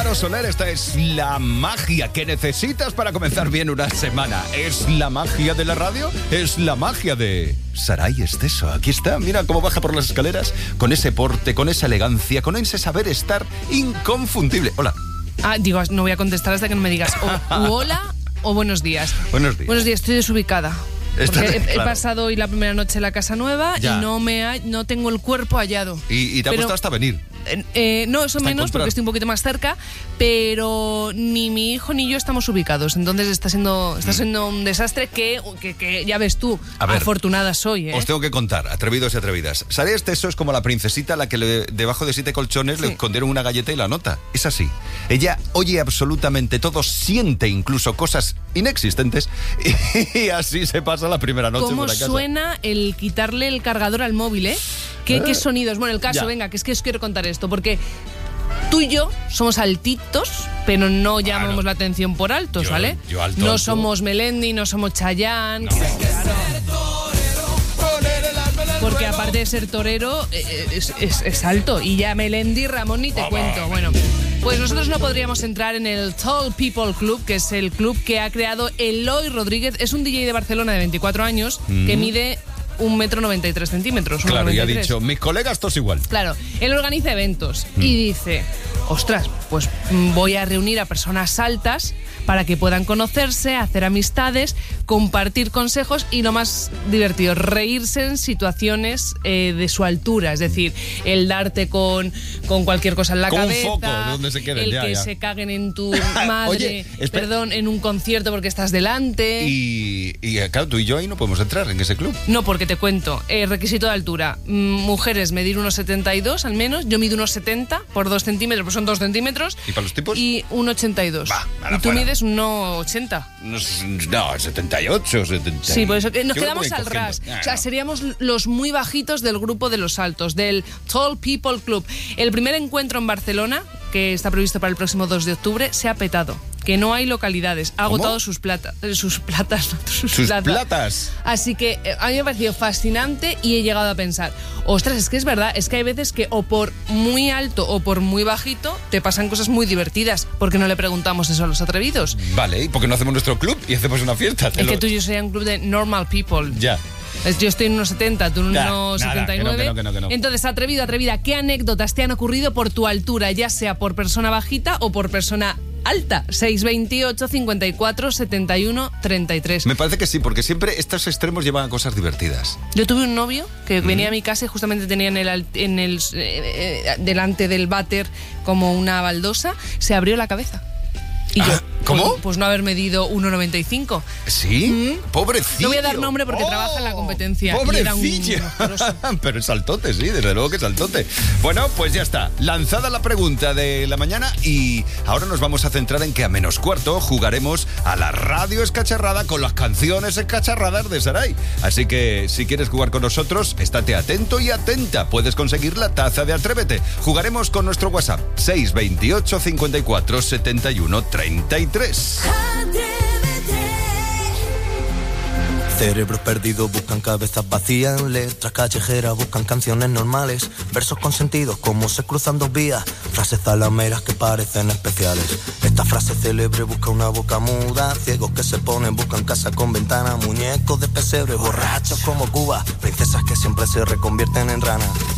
Charo Soler, esta es la magia que necesitas para comenzar bien una semana. ¿Es la magia de la radio? Es la magia de Saray Esteso. Aquí está, mira cómo baja por las escaleras, con ese porte, con esa elegancia, con ese saber estar inconfundible. Hola. Digo, no voy a contestar hasta que no me digas hola o buenos días. Buenos días. Buenos días, estoy desubicada. Porque he pasado hoy la primera noche en la casa nueva ya. Y no tengo el cuerpo hallado. Y te ha costado hasta venir. No, eso menos porque estoy un poquito más cerca, pero ni mi hijo ni yo estamos ubicados. Entonces está siendo un desastre que ya ves tú, afortunada soy. Os tengo que contar, atrevidos y atrevidas. Saray Esteso es como la princesita a la que debajo de 7 colchones le escondieron una galleta y la nota. Es así. Ella oye absolutamente todo, siente incluso cosas inexistentes y así se pasa la primera noche por la casa. ¿Cómo suena el quitarle el cargador al móvil, eh? ¿Qué sonidos? Bueno, el caso, ya. Venga, que es que os quiero contar esto, porque tú y yo somos altitos, pero no llamamos la atención por altos, ¿vale? Yo alto, no alto. Somos Melendi, no somos Chayanne. No. Claro. Porque aparte de ser torero, es alto. Y ya Melendi, Ramón, ni te cuento. Bueno, pues nosotros no podríamos entrar en el Tall People Club, que es el club que ha creado Eloy Rodríguez. Es un DJ de Barcelona de 24 años que mide 1,93 m. Claro, y ha dicho, mis colegas todos igual. Claro, él organiza eventos y dice, ostras, pues voy a reunir a personas altas para que puedan conocerse, hacer amistades, compartir consejos y lo más divertido, reírse en situaciones de su altura. Es decir, el darte con cualquier cosa en la cabeza, un foco, de donde se queden, el se caguen en tu madre, oye, en un concierto porque estás delante. Y claro, tú y yo ahí no podemos entrar en ese club. No, porque te cuento, requisito de altura, mujeres medir 1,72 al menos, yo mido 1,70 por 2 centímetros, pues son 2 centímetros. ¿Y para los tipos? Y 1,82. Y tú mides 1,80. No, 78, 70. Sí, por eso nos quedamos al ras. O sea, seríamos los muy bajitos del grupo de los altos, del Tall People Club. El primer encuentro en Barcelona, que está previsto para el próximo 2 de octubre, se ha petado. Que no hay localidades, ha agotado sus platas. Así que a mí me ha parecido fascinante y he llegado a pensar, ostras, es que es verdad, es que hay veces que o por muy alto o por muy bajito te pasan cosas muy divertidas. ¿Por qué no le preguntamos eso a los atrevidos? Vale, ¿y por qué no hacemos nuestro club y hacemos una fiesta? Es que tú y yo sería un club de normal people. Ya. Yo estoy en 1,70, tú en 1,79. Que no. Entonces, atrevida, ¿qué anécdotas te han ocurrido por tu altura, ya sea por persona bajita o por persona alta? 628 54 71 33. Me parece que sí, porque siempre estos extremos llevan a cosas divertidas. Yo tuve un novio que venía a mi casa y justamente tenía delante del váter como una baldosa, se abrió la cabeza. Y yo, ¿cómo? Pues no haber medido 1,95. ¿Sí? Pobrecillo. No voy a dar nombre porque trabaja en la competencia. Pobrecillo. Pero es saltote, sí, desde luego que es saltote. Bueno, pues ya está. Lanzada la pregunta de la mañana y ahora nos vamos a centrar en que a -4 jugaremos a la radio escacharrada con las canciones escacharradas de Saray. Así que si quieres jugar con nosotros, estate atento y atenta. Puedes conseguir la taza de Atrévete. Jugaremos con nuestro WhatsApp 628 54 71 33. Cerebros perdidos buscan cabezas vacías, letras callejeras buscan canciones normales, versos con sentido como se cruzan dos vías, frases zalameras que parecen especiales. Esta frase célebre busca una boca muda, ciegos que se ponen buscan casa con ventana, muñecos de pesebre, borrachos como Cuba, princesas que siempre se reconvierten en ranas.